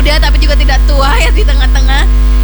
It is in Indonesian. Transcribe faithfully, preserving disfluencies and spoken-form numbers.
muda tapi juga tidak tua ya di tengah-tengah.